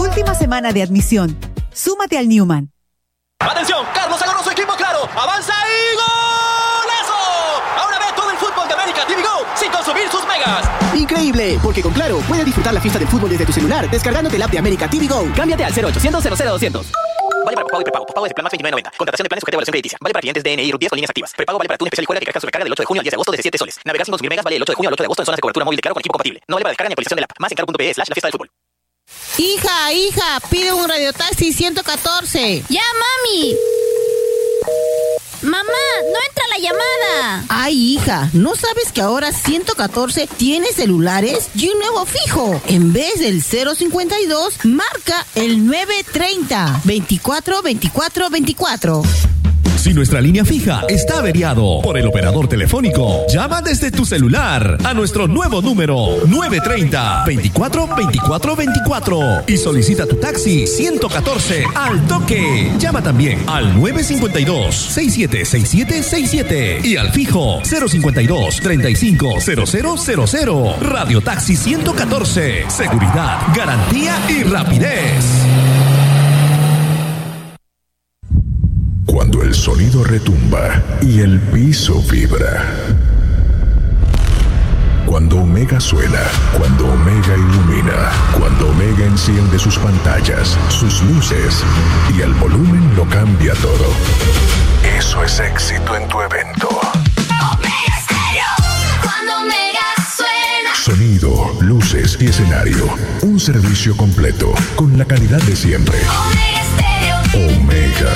Última semana de admisión. Súmate al Newman. ¡Atención! Carlos agarró su equipo, claro. ¡Avanza y golazo! Ahora ve todo el fútbol de América TV Go sin consumir sus megas. ¡Increíble! Porque con Claro puedes disfrutar la fiesta del fútbol desde tu celular descargándote el app de América TV Go. Cámbiate al 0800 00200. Vale para pago y prepago. Pago desde plan Max 29.90. Contratación de planes sujeta a evaluación crediticia. Vale para clientes DNI RUT 10 con líneas activas. Prepago vale para tu especial y juega que carga su recarga del 8 de junio al 10 de agosto desde 7 soles. Navegar sin consumir megas vale del 8 de junio al 8 de agosto en zonas de cobertura móvil de Claro con equipo compatible. No vale para descarga ni actualización del app. Más en claro.pe/la fiesta del fútbol. Hija, pide un radiotaxi 114. ¡Ya, mami! ¡Mamá, no entra la llamada! Ay, hija, ¿no sabes que ahora 114 tiene celulares y un nuevo fijo? En vez del 052, marca el 930 24 24 24. Si nuestra línea fija está averiado por el operador telefónico, llama desde tu celular a nuestro nuevo número 930 24 24 24 y solicita tu taxi 114 al toque. Llama también al 952 6767 67 y al fijo 052 35 0000. Radio Taxi 114. Seguridad, garantía y rapidez. Cuando el sonido retumba y el piso vibra. Cuando Omega suena, cuando Omega ilumina, cuando Omega enciende sus pantallas, sus luces y el volumen lo cambia todo. Eso es éxito en tu evento. Omega Stereo. Cuando Omega suena. Sonido, luces y escenario. Un servicio completo con la calidad de siempre. Omega Stereo. Omega.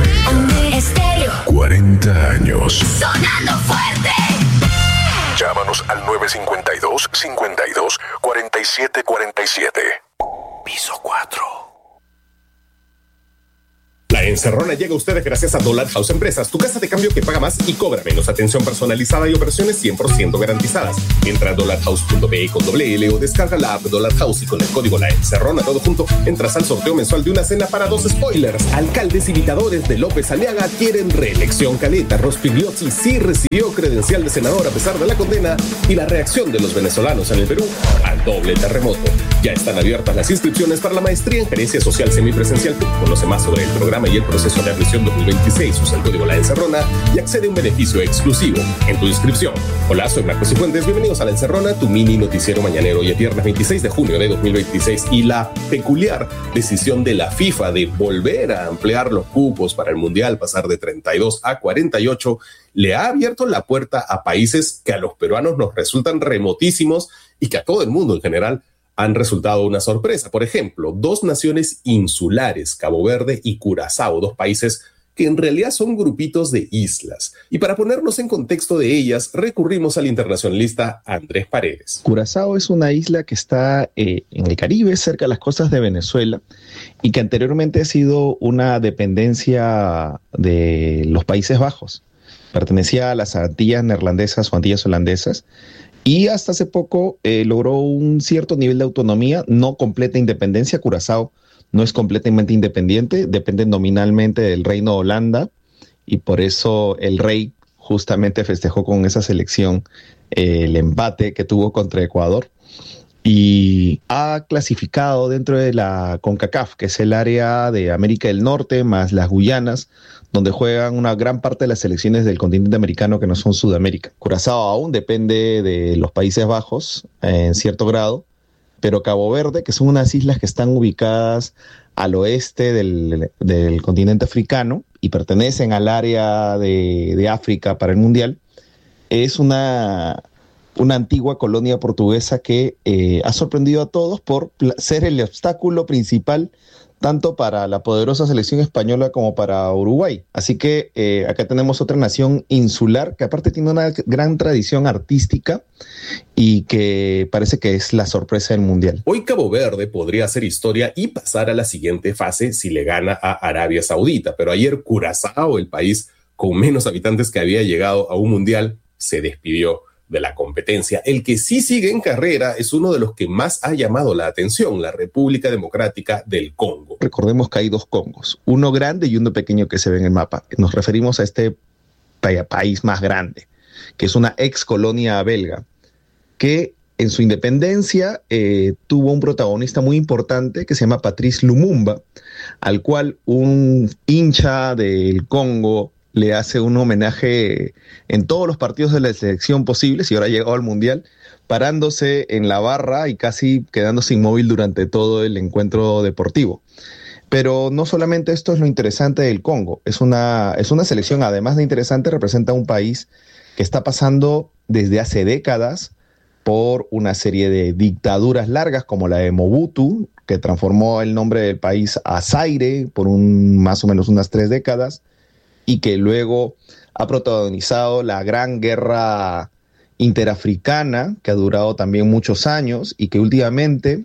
40 años. Sonando fuerte. Llámanos al 952 52 47 47. Piso 4. La Encerrona llega a ustedes gracias a Dollar House Empresas, tu casa de cambio que paga más y cobra menos. Atención personalizada y operaciones 100% garantizadas. Entra a dollarhouse.pe con doble L o descarga la app Dollar House y con el código La Encerrona todo junto entras al sorteo mensual de una cena para 2 spoilers. Alcaldes imitadores de López Aliaga quieren reelección. Caleta Rospigliosi sí recibió credencial de senador a pesar de la condena y la reacción de los venezolanos en el Perú al doble terremoto. Ya están abiertas las inscripciones para la maestría en gerencia social semipresencial. Conoce más sobre el programa y el proceso de admisión 2026. Usa el código La Encerrona y accede a un beneficio exclusivo en tu inscripción. Hola, soy Marcos Cifuentes. Bienvenidos a La Encerrona, tu mini noticiero mañanero. Hoy es viernes 26 de junio de 2026 y la peculiar decisión de la FIFA de volver a ampliar los cupos para el Mundial, pasar de 32 a 48, le ha abierto la puerta a países que a los peruanos nos resultan remotísimos y que a todo el mundo en general han resultado una sorpresa. Por ejemplo, 2 naciones insulares, Cabo Verde y Curazao, 2 países que en realidad son grupitos de islas. Y para ponernos en contexto de ellas, recurrimos al internacionalista Andrés Paredes. Curazao es una isla que está en el Caribe, cerca de las costas de Venezuela, y que anteriormente ha sido una dependencia de los Países Bajos. Pertenecía a las Antillas neerlandesas o Antillas holandesas, y hasta hace poco logró un cierto nivel de autonomía, no completa independencia. Curazao no es completamente independiente, depende nominalmente del Reino de Holanda, y por eso el rey justamente festejó con esa selección el empate que tuvo contra Ecuador, y ha clasificado dentro de la CONCACAF, que es el área de América del Norte, más las Guyanas, donde juegan una gran parte de las selecciones del continente americano que no son Sudamérica. Curazao aún depende de los Países Bajos en cierto grado, pero Cabo Verde, que son unas islas que están ubicadas al oeste del continente africano y pertenecen al área de África para el Mundial, es una antigua colonia portuguesa que ha sorprendido a todos por ser el obstáculo principal tanto para la poderosa selección española como para Uruguay. Así que acá tenemos otra nación insular que aparte tiene una gran tradición artística y que parece que es la sorpresa del Mundial. Hoy Cabo Verde podría hacer historia y pasar a la siguiente fase si le gana a Arabia Saudita, pero ayer Curazao, el país con menos habitantes que había llegado a un Mundial, se despidió de la competencia. El que sí sigue en carrera es uno de los que más ha llamado la atención, la República Democrática del Congo. Recordemos que hay 2 Congos, uno grande y uno pequeño que se ve en el mapa. Nos referimos a este país más grande, que es una ex colonia belga, que en su independencia tuvo un protagonista muy importante que se llama Patrice Lumumba, al cual un hincha del Congo le hace un homenaje en todos los partidos de la selección posibles y ahora ha llegado al Mundial, parándose en la barra y casi quedándose inmóvil durante todo el encuentro deportivo. Pero no solamente esto es lo interesante del Congo, es una selección, además de interesante, representa un país que está pasando desde hace décadas por una serie de dictaduras largas como la de Mobutu, que transformó el nombre del país a Zaire por más o menos unas 3 décadas, y que luego ha protagonizado la gran guerra interafricana, que ha durado también muchos años y que últimamente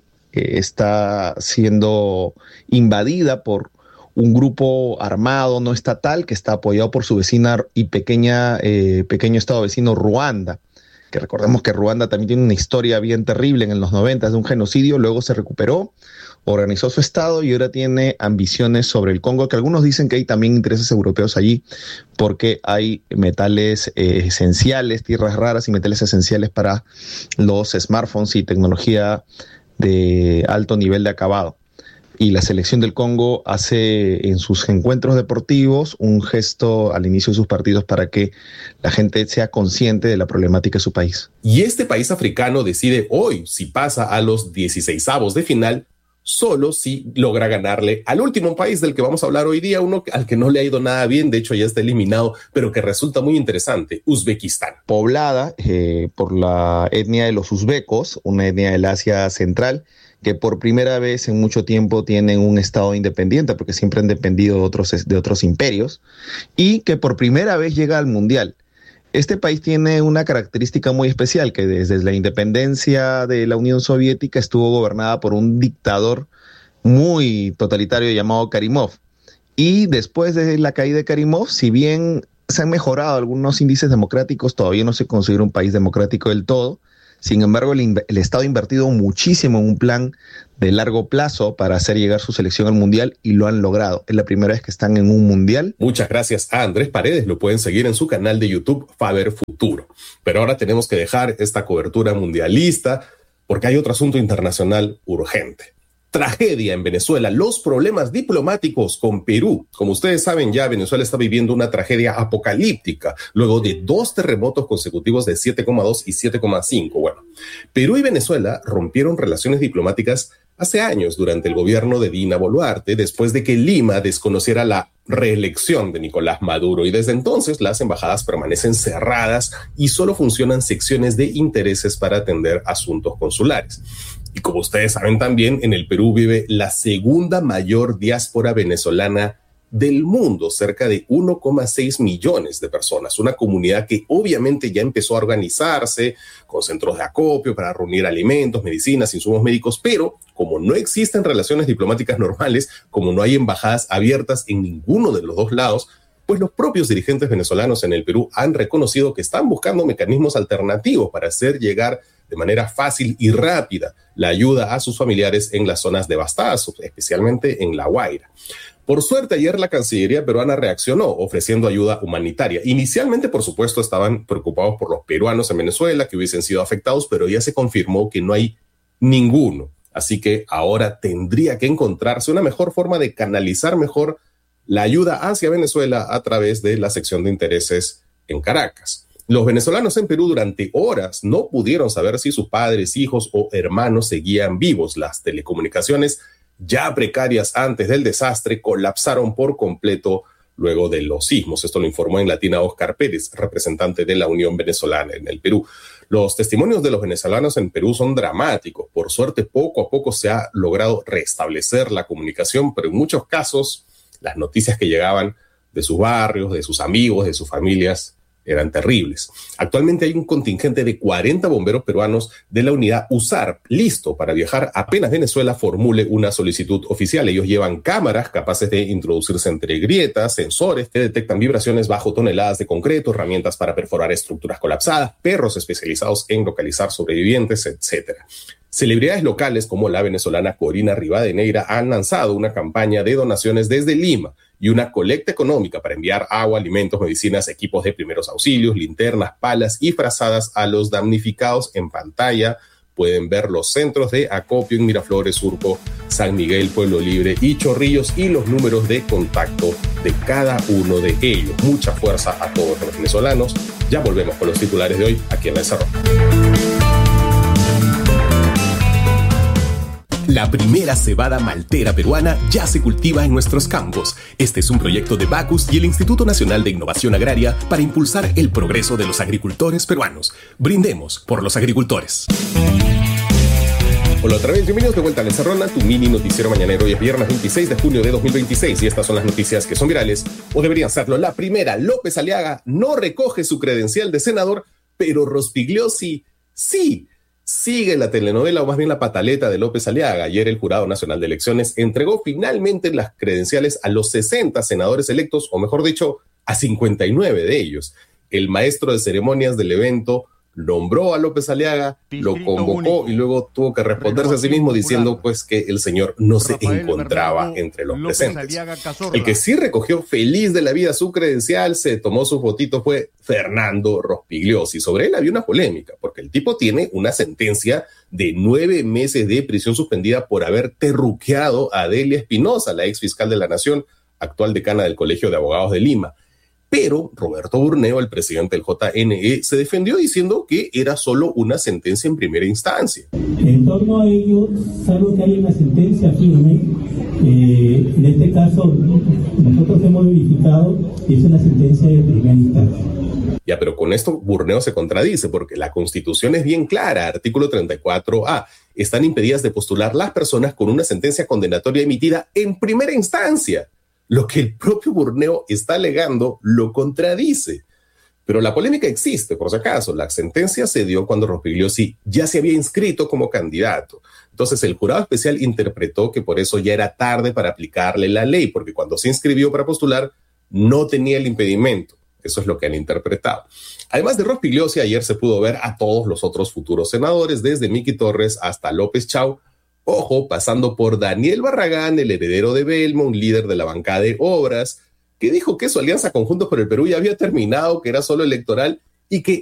está siendo invadida por un grupo armado no estatal que está apoyado por su vecina y pequeño estado vecino Ruanda, que recordemos que Ruanda también tiene una historia bien terrible en los 90 de un genocidio, luego se recuperó, organizó su estado y ahora tiene ambiciones sobre el Congo, que algunos dicen que hay también intereses europeos allí porque hay metales esenciales, tierras raras y metales esenciales para los smartphones y tecnología de alto nivel de acabado. Y la selección del Congo hace en sus encuentros deportivos un gesto al inicio de sus partidos para que la gente sea consciente de la problemática de su país. Y este país africano decide hoy si pasa a los 16avos de final, solo si logra ganarle al último país del que vamos a hablar hoy día, uno al que no le ha ido nada bien, de hecho ya está eliminado, pero que resulta muy interesante, Uzbekistán. Poblada por la etnia de los uzbecos, una etnia del Asia Central, que por primera vez en mucho tiempo tienen un estado independiente, porque siempre han dependido de otros imperios, y que por primera vez llega al Mundial. Este país tiene una característica muy especial, que desde la independencia de la Unión Soviética estuvo gobernada por un dictador muy totalitario llamado Karimov. Y después de la caída de Karimov, si bien se han mejorado algunos índices democráticos, todavía no se considera un país democrático del todo. Sin embargo, el Estado ha invertido muchísimo en un plan de largo plazo para hacer llegar su selección al Mundial y lo han logrado. Es la primera vez que están en un Mundial. Muchas gracias a Andrés Paredes. Lo pueden seguir en su canal de YouTube, Faber Futuro. Pero ahora tenemos que dejar esta cobertura mundialista porque hay otro asunto internacional urgente. Tragedia en Venezuela, los problemas diplomáticos con Perú. Como ustedes saben ya, Venezuela está viviendo una tragedia apocalíptica luego de 2 terremotos consecutivos de 7,2 y 7,5. Bueno, Perú y Venezuela rompieron relaciones diplomáticas hace años durante el gobierno de Dina Boluarte, después de que Lima desconociera la reelección de Nicolás Maduro, y desde entonces las embajadas permanecen cerradas y solo funcionan secciones de intereses para atender asuntos consulares. Y como ustedes saben también, en el Perú vive la segunda mayor diáspora venezolana del mundo, cerca de 1,6 millones de personas, una comunidad que obviamente ya empezó a organizarse con centros de acopio para reunir alimentos, medicinas, insumos médicos, pero como no existen relaciones diplomáticas normales, como no hay embajadas abiertas en ninguno de los dos lados, pues los propios dirigentes venezolanos en el Perú han reconocido que están buscando mecanismos alternativos para hacer llegar de manera fácil y rápida la ayuda a sus familiares en las zonas devastadas, especialmente en La Guaira. Por suerte, ayer la Cancillería peruana reaccionó ofreciendo ayuda humanitaria. Inicialmente, por supuesto, estaban preocupados por los peruanos en Venezuela que hubiesen sido afectados, pero ya se confirmó que no hay ninguno. Así que ahora tendría que encontrarse una mejor forma de canalizar mejor la ayuda hacia Venezuela a través de la sección de intereses en Caracas. Los venezolanos en Perú durante horas no pudieron saber si sus padres, hijos o hermanos seguían vivos. Las telecomunicaciones, ya precarias antes del desastre, colapsaron por completo luego de los sismos. Esto lo informó en Latina Oscar Pérez, representante de la Unión Venezolana en el Perú. Los testimonios de los venezolanos en Perú son dramáticos. Por suerte, poco a poco se ha logrado restablecer la comunicación, pero en muchos casos las noticias que llegaban de sus barrios, de sus amigos, de sus familias, eran terribles. Actualmente hay un contingente de 40 bomberos peruanos de la unidad USAR listo para viajar apenas Venezuela formule una solicitud oficial. Ellos llevan cámaras capaces de introducirse entre grietas, sensores que detectan vibraciones bajo toneladas de concreto, herramientas para perforar estructuras colapsadas, perros especializados en localizar sobrevivientes, etc. Celebridades locales como la venezolana Corina Rivadeneira han lanzado una campaña de donaciones desde Lima y una colecta económica para enviar agua, alimentos, medicinas, equipos de primeros auxilios, linternas, palas y frazadas a los damnificados. En pantalla pueden ver los centros de acopio en Miraflores, Surco, San Miguel, Pueblo Libre y Chorrillos y los números de contacto de cada uno de ellos. Mucha fuerza a todos los venezolanos. Ya volvemos con los titulares de hoy aquí en La Encerrona. La primera cebada maltera peruana ya se cultiva en nuestros campos. Este es un proyecto de Bacus y el Instituto Nacional de Innovación Agraria para impulsar el progreso de los agricultores peruanos. Brindemos por los agricultores. Hola otra vez, bienvenidos de vuelta a La Encerrona, tu mini noticiero mañanero. Hoy es viernes 26 de junio de 2026 y estas son las noticias que son virales o deberían serlo. La primera, López Aliaga no recoge su credencial de senador, pero Rospigliosi sí. Sigue la telenovela o más bien la pataleta de López Aliaga. Ayer el Jurado Nacional de Elecciones entregó finalmente las credenciales a los 60 senadores electos, o mejor dicho, a 59 de ellos. El maestro de ceremonias del evento nombró a López Aliaga, lo convocó y luego tuvo que responderse a sí mismo diciendo pues que el señor no se encontraba entre los presentes. El que sí recogió feliz de la vida su credencial, se tomó sus fotitos, fue Fernando Rospigliosi. Sobre él había una polémica porque el tipo tiene una sentencia de 9 meses de prisión suspendida por haber terruqueado a Delia Espinosa, la ex fiscal de la Nación, actual decana del Colegio de Abogados de Lima. Pero Roberto Burneo, el presidente del JNE, se defendió diciendo que era solo una sentencia en primera instancia. En torno a ello, salvo que hay una sentencia firme, en este caso nosotros hemos verificado que es una sentencia de primera instancia. Ya, pero con esto Burneo se contradice porque la Constitución es bien clara, artículo 34A. Están impedidas de postular las personas con una sentencia condenatoria emitida en primera instancia. Lo que el propio Burneo está alegando lo contradice. Pero la polémica existe, por si acaso. La sentencia se dio cuando Rospigliosi ya se había inscrito como candidato. Entonces el jurado especial interpretó que por eso ya era tarde para aplicarle la ley, porque cuando se inscribió para postular no tenía el impedimento. Eso es lo que han interpretado. Además de Rospigliosi, ayer se pudo ver a todos los otros futuros senadores, desde Miki Torres hasta López Chau. Ojo, pasando por Daniel Barragán, el heredero de Belmo, un líder de la bancada de Obras, que dijo que su alianza con Juntos por el Perú ya había terminado, que era solo electoral y que